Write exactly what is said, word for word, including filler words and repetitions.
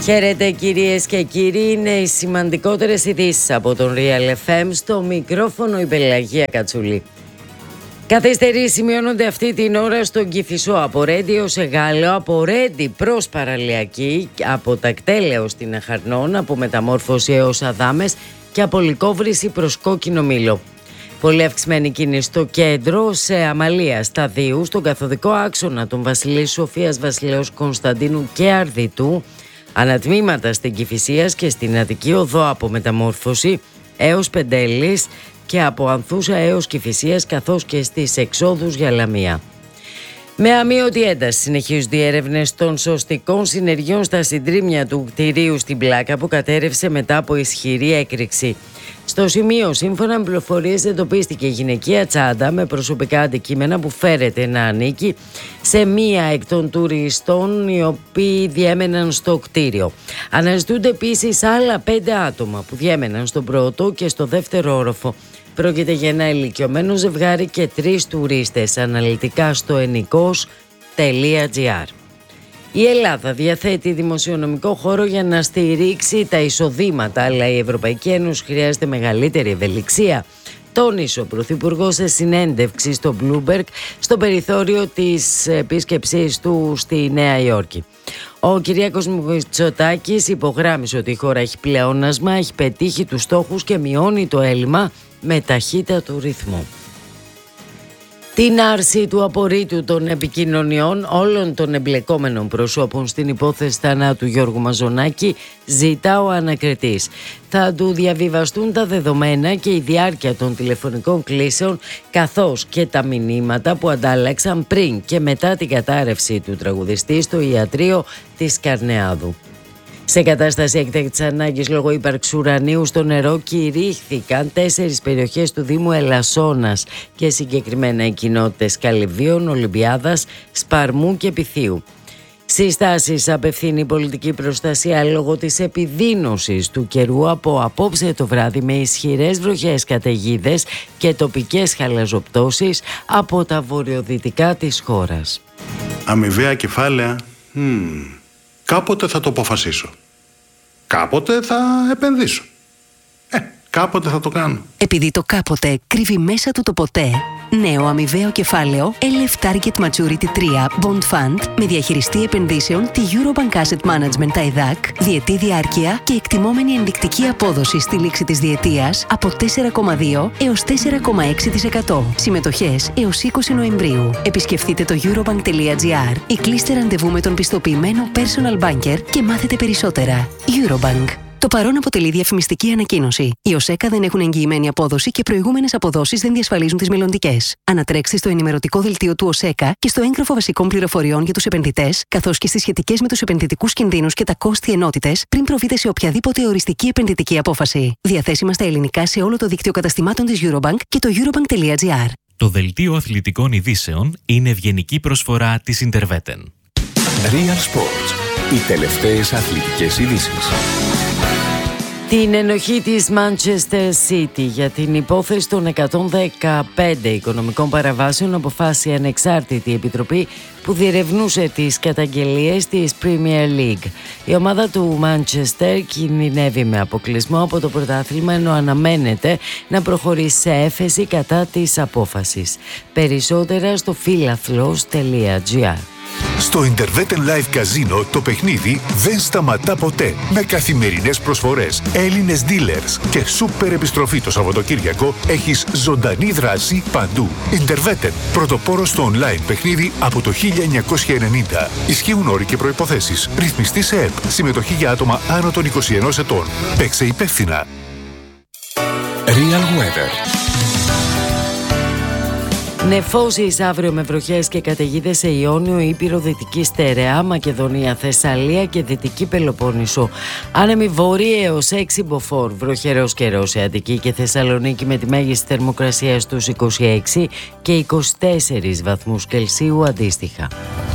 Χαίρετε κυρίες και κύριοι, είναι οι σημαντικότερες ειδήσεις από τον Real εφ εμ, στο μικρόφωνο η Πελαγία Κατσούλη. Καθυστερήσεις σημειώνονται αυτή την ώρα στον Κηφισό, από Ρέντι ως Εγάλεο, από Ρέντι προς Παραλιακή, από Τακτέλ έως την Αχαρνών, από Μεταμόρφωση έως Αδάμες και από Λυκόβρηση προς Κόκκινο Μήλο. Πολύ αυξημένη κίνηση στο κέντρο, σε Αμαλία, Σταδίου, στον καθοδικό άξονα των Βασιλής Σοφίας, Βασιλέως Κωνσταντίνου και Αρδιτού, ανατμήματα στην Κηφισίας και στην Αττική Οδό από Μεταμόρφωση έως Πεντέλης και από Ανθούσα έως Κηφισίας, καθώς και στις εξόδους για Λαμία. Με αμείωτη ένταση συνεχίζονται οι έρευνες των σωστικών συνεργειών στα συντρίμμια του κτηρίου στην Πλάκα που κατέρευσε μετά από ισχυρή έκρηξη. Στο σημείο, σύμφωνα με πληροφορίες, εντοπίστηκε γυναικεία τσάντα με προσωπικά αντικείμενα που φέρεται να ανήκει σε μία εκ των τουριστών οι οποίοι διέμεναν στο κτίριο. Αναζητούνται επίσης άλλα πέντε άτομα που διέμεναν στον πρώτο και στο δεύτερο όροφο. Πρόκειται για ένα ηλικιωμένο ζευγάρι και τρεις τουρίστες. Αναλυτικά στο ενικός τελεία τζι άρ. Η Ελλάδα διαθέτει δημοσιονομικό χώρο για να στηρίξει τα εισοδήματα, αλλά η Ευρωπαϊκή Ένωση χρειάζεται μεγαλύτερη ευελιξία, τόνισε ο Πρωθυπουργός σε συνέντευξη στο Bloomberg στο περιθώριο της επίσκεψής του στη Νέα Υόρκη. Ο Κυριάκος Μητσοτάκης υπογράμμισε ότι η χώρα έχει πλεόνασμα, έχει πετύχει τους στόχους και μειώνει το έλλειμμα με ταχύτατο ρυθμό. Την άρση του απορρίτου των επικοινωνιών όλων των εμπλεκόμενων προσώπων στην υπόθεση θανάτου Γιώργου Μαζονάκη ζητά ο ανακριτής. Θα του διαβιβαστούν τα δεδομένα και η διάρκεια των τηλεφωνικών κλήσεων, καθώς και τα μηνύματα που αντάλλαξαν πριν και μετά την κατάρρευση του τραγουδιστή στο ιατρείο της Καρνεάδου. Σε κατάσταση έκτακτης ανάγκης λόγω ύπαρξης ουρανίου στο νερό κηρύχθηκαν τέσσερις περιοχές του Δήμου Ελασσόνας και συγκεκριμένα οι κοινότητες Καλυβίων, Ολυμπιάδας, Σπαρμού και Πυθίου. Συστάσεις απευθύνει η πολιτική προστασία λόγω της επιδείνωσης του καιρού από απόψε το βράδυ με ισχυρές βροχές, καταιγίδες και τοπικές χαλαζοπτώσεις από τα βορειοδυτικά της χώρας. Αμοιβαία κεφάλαια. Hmm. Κάποτε θα το αποφασίσω. Κάποτε θα επενδύσω. Ε, κάποτε θα το κάνω. Επειδή το κάποτε κρύβει μέσα του το ποτέ, νέο αμοιβαίο κεφάλαιο ελ εφ Target Maturity τρία Bond Fund με διαχειριστή επενδύσεων τη Eurobank Asset Management άι ντι έι σι, διετή διάρκεια και εκτιμόμενη ενδεικτική απόδοση στη λήξη της διετίας από τέσσερα κόμμα δύο έως τέσσερα κόμμα έξι τοις εκατό. Συμμετοχές έως είκοσι Νοεμβρίου. Επισκεφτείτε το eurobank τελεία τζι άρ ή κλείστε ραντεβού με τον πιστοποιημένο personal banker και μάθετε περισσότερα. Eurobank. Το παρόν αποτελεί διαφημιστική ανακοίνωση. Οι ΟΣΕΚΑ δεν έχουν εγγυημένη απόδοση και προηγούμενες αποδόσεις δεν διασφαλίζουν τις μελλοντικές. Ανατρέξτε στο ενημερωτικό δελτίο του ΟΣΕΚΑ και στο έγγραφο βασικών πληροφοριών για τους επενδυτές, καθώς και στις σχετικές με τους επενδυτικούς κινδύνους και τα κόστη ενότητες, πριν προβείτε σε οποιαδήποτε οριστική επενδυτική απόφαση. Διαθέσιμα στα ελληνικά σε όλο το δίκτυο καταστημάτων της Eurobank και το eurobank τελεία τζι άρ. Το δελτίο αθλητικών ειδήσεων είναι ευγενική προσφορά της Interveten. Real Sports. Οι τελευταίες αθλητικές ειδήσεις. Την ενοχή της Manchester City για την υπόθεση των εκατόν δεκαπέντε οικονομικών παραβάσεων αποφάσισε η ανεξάρτητη επιτροπή που διερευνούσε τις καταγγελίες της Premier League. Η ομάδα του Manchester κινδυνεύει με αποκλεισμό από το πρωτάθλημα, ενώ αναμένεται να προχωρήσει σε έφεση κατά της απόφασης. Περισσότερα στο φίλαθλος τελεία τζι άρ. Στο Interveten Live Casino το παιχνίδι δεν σταματά ποτέ. Με καθημερινές προσφορές, Έλληνες dealers και σούπερ επιστροφή το Σαββατοκύριακο, έχεις ζωντανή δράση παντού. Interveten, πρωτοπόρος στο online παιχνίδι από το χίλια εννιακόσια ενενήντα. Ισχύουν όροι και προϋποθέσεις. Ρυθμιστή σε ΕΠ. Συμμετοχή για άτομα άνω των είκοσι ενός ετών. Παίξε υπεύθυνα. Real Weather. Νεφώσεις αύριο με βροχές και καταιγίδες σε Ιόνιο, Ήπειρο, Δυτική Στερεά, Μακεδονία, Θεσσαλία και Δυτική Πελοπόννησο. Άνεμοι βόρειοι έως έξι μποφόρ. Βροχερός καιρός σε Αττική και Θεσσαλονίκη με τη μέγιστη θερμοκρασία στους είκοσι έξι και είκοσι τέσσερις βαθμούς Κελσίου αντίστοιχα.